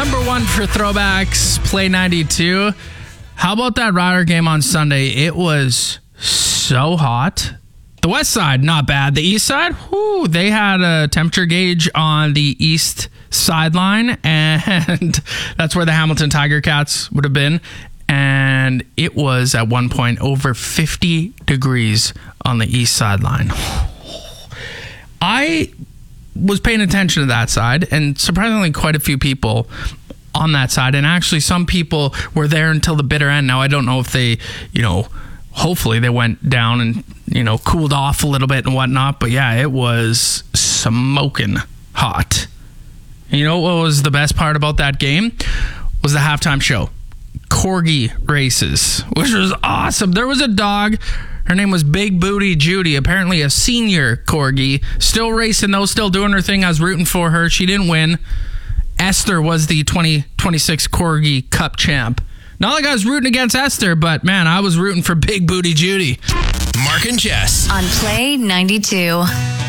Number one for throwbacks, Play 92. How about that Rider game on Sunday? It was so hot. The west side, not bad. The east side, whoo, they had a temperature gauge on the east sideline, and that's where the Hamilton Tiger Cats would have been. And it was at one point over 50 degrees on the east sideline. I was paying attention to that side, and surprisingly quite a few people on that side. And actually some people were there until the bitter end. Now, I don't know if they, hopefully they went down and, cooled off a little bit and whatnot. But yeah, it was smoking hot. And you know what was the best part about that game? Was the halftime show. Corgi races, which was awesome. There was a dog. Her name was Big Booty Judy, apparently a senior corgi. Still racing though, still doing her thing. I was rooting for her. She didn't win. Esther was the 2026 Corgi Cup champ. Not like I was rooting against Esther, but man, I was rooting for Big Booty Judy. Mark and Jess on Play 92.